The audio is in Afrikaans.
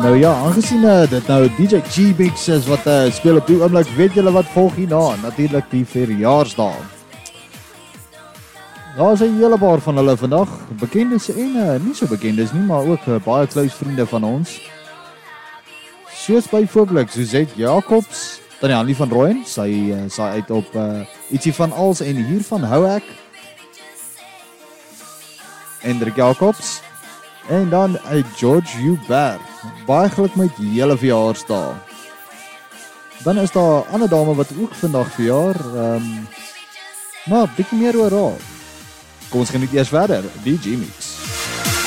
Nou ja, aangesien dit nou DJ G-Mix is wat speel op die oomblik, weet julle wat volg hierna? Natuurlik die verjaarsdae. Daar is 'n hele paar van hulle vandag, bekendes en nie so bekendes nie, maar ook baie close vriende van ons. Soos byvoorbeeld Suzette Jacobs, Tannie Annelie van Rooyen, sy uit op ietsie van als en hier van hou ek. Hendrik Jacobs en dan George Hubert. Baie geluk met julle verjaarsdae. Dan is daar 'n ander dame wat ook vandag verjaar. Maar bietjie meer oor haar. Kom ons geniet eers verder, die G-Mix.